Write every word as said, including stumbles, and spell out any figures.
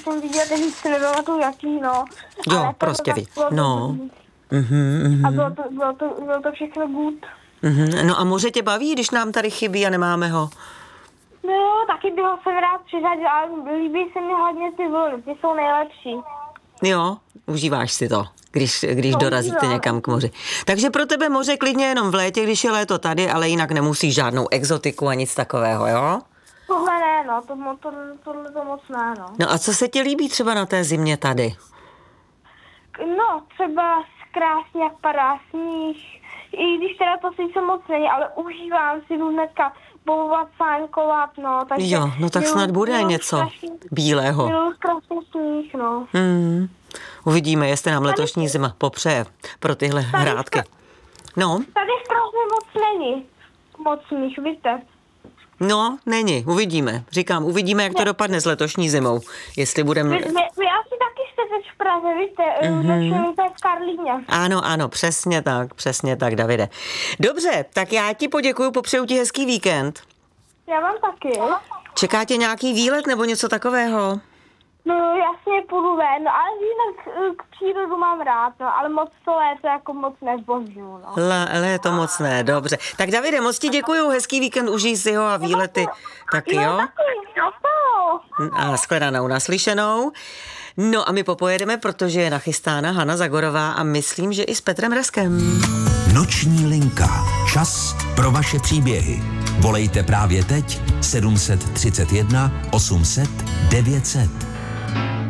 jsem viděla, takže si nepamatuju jaký, no. Jo, ale prostě víc. No. Mm-hmm, mm-hmm. A bylo to, bylo, to, bylo to všechno good. Mm-hmm. No a moře tě baví, když nám tady chybí a nemáme ho? No, taky bylo jsem rád přiřadil, ale líbí se mi hlavně ty vlny, ty jsou nejlepší. Jo, užíváš si to, když, když No, dorazíte užívám. někam k moři. Takže pro tebe moře klidně jenom v létě, když je léto tady, ale jinak nemusíš žádnou exotiku a nic takového, jo? Tohle ne, no, to, to, tohle to moc ne, no. No a co se ti líbí třeba na té zimě tady? No, třeba krásně, jak padá sníh, i když teda to sice moc není, ale užívám si jdu hnedka bouvat, sáňkovat, no, takže... Jo, no tak miluji- snad bude miluji něco strašně- bílého. Miluji strašně sníh, no. Hmm. Uvidíme, jestli nám letošní zima popřeje pro tyhle hrádky. No, Tady strašně moc není moc sníh, víte. no, není, uvidíme. Říkám, uvidíme, jak to dopadne s letošní zimou. Jestli budeme... Vy, vy, vy asi taky jste teď v Praze, víte, mm-hmm. začnete v Karlíně. Ano, ano, přesně tak, přesně tak, Davide. Dobře, tak já ti poděkuju, popřeju ti hezký víkend. Já vám taky. Čeká tě nějaký výlet nebo něco takového? No jasně půjdu ven, no, ale jinak eh, k přírodu mám rád, no, ale moc to léto jako moc nezbožňuju, no. Le, léto moc ne, dobře. Tak Davide, moc ti děkuju, hezký víkend, užij si ho a výlety taky, jo? No taky, no to. A shledanou, naslyšenou. No a my popojedeme, protože je nachystána Hana Zagorová a myslím, že i s Petrem Reskem. Noční linka. Čas pro vaše příběhy. Volejte právě teď sedm set třicet jedna osm set devět set.